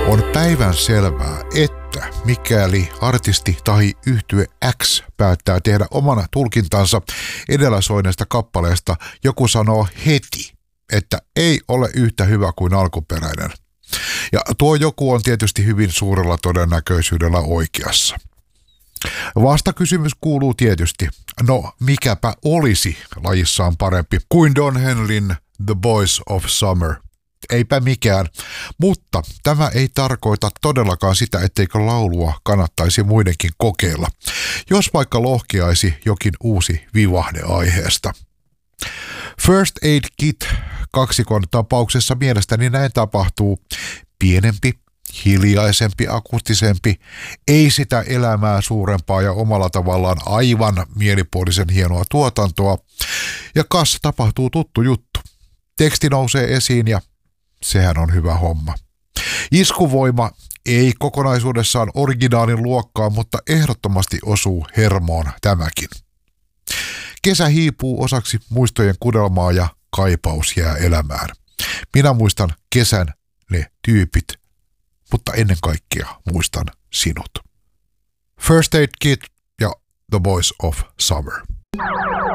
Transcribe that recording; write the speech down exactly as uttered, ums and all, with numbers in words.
On päivän selvää, että mikäli artisti tai yhtye X päättää tehdä oman tulkintansa edellä soineesta kappaleesta, joku sanoo heti, että ei ole yhtä hyvä kuin alkuperäinen. Ja tuo joku on tietysti hyvin suurella todennäköisyydellä oikeassa. Vastakysymys kuuluu tietysti, no mikäpä olisi lajissaan parempi kuin Don Henleyn The Boys of Summer. Eipä mikään, mutta tämä ei tarkoita todellakaan sitä, etteikö laulua kannattaisi muidenkin kokeilla, jos vaikka lohkeaisi jokin uusi vivahde aiheesta. First Aid Kit kaksikon tapauksessa mielestäni näin tapahtuu. Pienempi, hiljaisempi, akustisempi, ei sitä elämää suurempaa ja omalla tavallaan aivan mielipuolisen hienoa tuotantoa. Ja kas tapahtuu tuttu juttu. Teksti nousee esiin ja sehän on hyvä homma. Iskuvoima ei kokonaisuudessaan originaalin luokkaa, mutta ehdottomasti osuu hermoon tämäkin. Kesä hiipuu osaksi muistojen kudelmaa ja kaipaus jää elämään. Minä muistan kesän, ne tyypit, mutta ennen kaikkea muistan sinut. First Aid Kit ja The Boys of Summer.